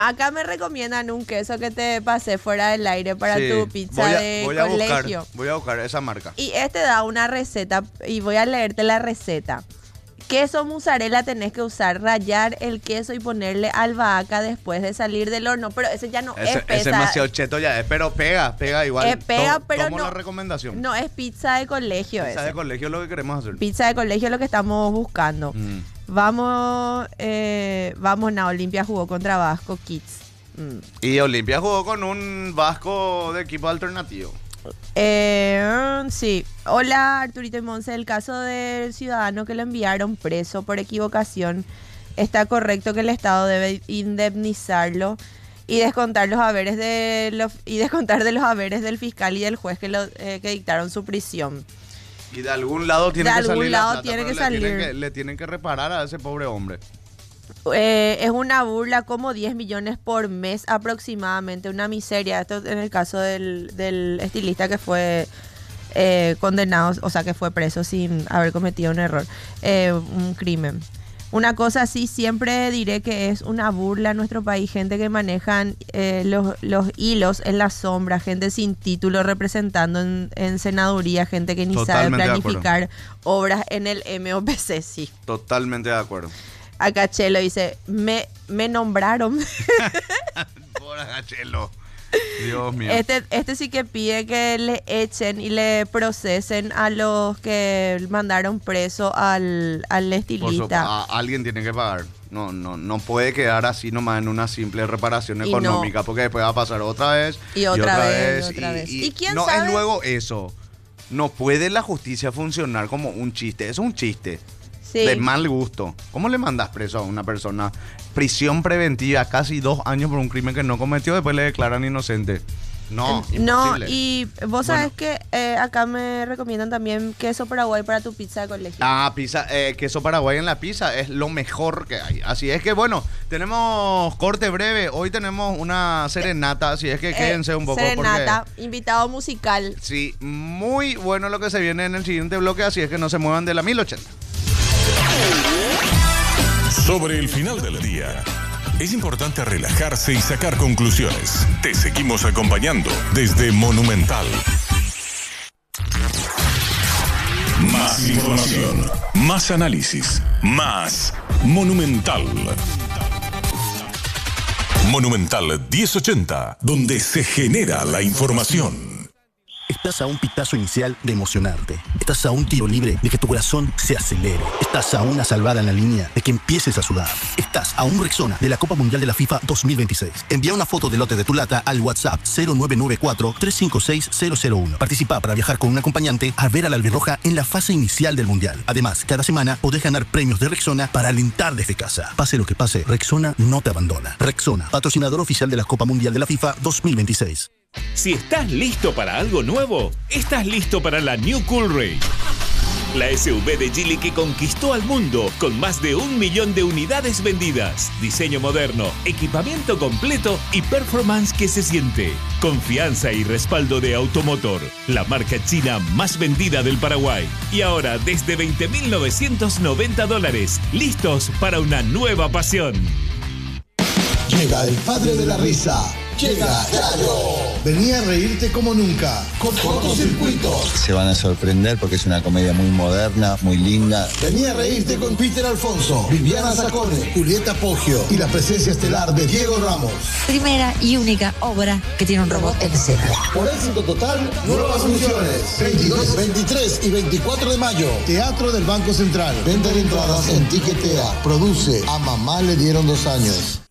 Acá me recomiendan un queso que te pasé fuera del aire para Sí, tu pizza de colegio. Voy a buscar esa marca. Y este da una receta y voy a leerte la receta. Queso mozzarella tenés que usar, rallar el queso y ponerle albahaca después de salir del horno. Pero ese ya no es Ese pesa. es demasiado cheto ya es, pero pega igual. Pega, pero tomo no, la recomendación. no es pizza de colegio Pizza ese. de colegio es lo que queremos hacer. Pizza de colegio es lo que estamos buscando. Vamos, Olimpia jugó contra Vasco Kids. Y Olimpia jugó con un Vasco de equipo alternativo. Sí. Hola, Arturito y Monse. El caso del ciudadano que lo enviaron preso por equivocación, está correcto que el Estado debe indemnizarlo y descontar de los haberes del fiscal y del juez que dictaron su prisión. Y de algún lado tiene De que algún salir lado la plata, tiene pero que salir. le tienen que reparar a ese pobre hombre. Es una burla, como 10 millones por mes aproximadamente, una miseria. Esto en el caso del estilista que fue condenado, o sea, que fue preso sin haber cometido un error, un crimen. Una cosa así, siempre diré que es una burla en nuestro país, gente que manejan los hilos en la sombra, gente sin título representando en senaduría, gente que ni Totalmente sabe planificar obras en el MOPC, sí. Totalmente de acuerdo. Acá Chelo dice, me nombraron. Por Agachelo. Dios mío. Este sí que pide que le echen y le procesen a los que mandaron preso al estilista. Alguien tiene que pagar. No puede quedar así nomás en una simple reparación económica, porque después va a pasar otra vez y otra vez. ¿Y quién no sabe? es luego eso. No puede la justicia funcionar como un chiste. Es un chiste. Sí. De mal gusto. ¿Cómo le mandas preso a una persona? Prisión preventiva, casi 2 años por un crimen que no cometió, después le declaran inocente. No, no, imposible. y vos sabés que acá me recomiendan también queso Paraguay para tu pizza de colegio. Pizza, queso Paraguay en la pizza es lo mejor que hay. Así es que bueno, tenemos corte breve. Hoy tenemos una serenata, así es que quédense un poco. Serenata, invitado musical. Sí, muy bueno lo que se viene en el siguiente bloque, así es que no se muevan de la 1080. Sobre el final del día, es importante relajarse y sacar conclusiones. Te seguimos acompañando desde Monumental. Más información, más análisis, más Monumental. Monumental 1080, donde se genera la información. Estás a un pitazo inicial de emocionarte. Estás a un tiro libre de que tu corazón se acelere. Estás a una salvada en la línea de que empieces a sudar. Estás a un Rexona de la Copa Mundial de la FIFA 2026. Envía una foto del lote de tu lata al WhatsApp 0994-356-001. Participa para viajar con un acompañante a ver a la albirroja en la fase inicial del Mundial. Además, cada semana podés ganar premios de Rexona para alentar desde casa. Pase lo que pase, Rexona no te abandona. Rexona, patrocinador oficial de la Copa Mundial de la FIFA 2026. Si estás listo para algo nuevo, estás listo para la New Cool Ray. La SUV de Geely que conquistó al mundo con más de 1 millón de unidades vendidas. Diseño moderno, equipamiento completo y performance que se siente. Confianza y respaldo de Automotor, la marca china más vendida del Paraguay. Y ahora desde $20,990, listos para una nueva pasión. Llega el padre de la risa. Llega Yayo. Vení a reírte como nunca. Con cortocircuitos. Se van a sorprender porque es una comedia muy moderna, muy linda. Vení a reírte con Peter Alfonso, Viviana Zacone, Julieta Poggio y la presencia estelar de Diego Ramos. Primera y única obra que tiene un robot en escena. Por éxito total, nuevas funciones. 22, 23 y 24 de mayo. Teatro del Banco Central. Venta de entradas en Tiquetea. Produce A Mamá le dieron 2 años.